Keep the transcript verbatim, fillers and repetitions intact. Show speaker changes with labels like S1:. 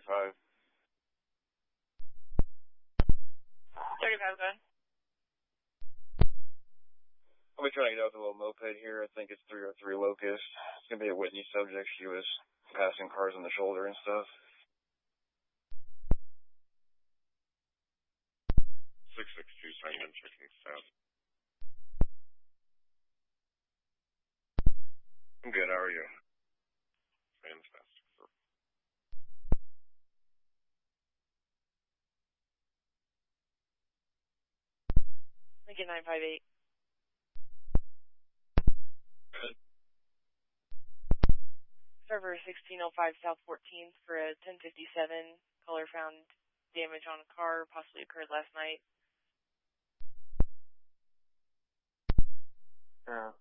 S1: thirty-five.
S2: thirty-five, go ahead.
S1: I'll be trying to get out with a little moped here. I think it's three oh three Locust. It's going to be a Whitney subject. She was passing cars on the shoulder and stuff.
S3: six six two, Simon, checking south.
S1: I'm good. How are you?
S3: Fantastic, sir.
S2: Lincoln nine five eight.
S1: Good.
S2: Server sixteen oh five South fourteenth for a ten fifty-seven. Caller found damage on a car, possibly occurred last night.
S1: Yeah.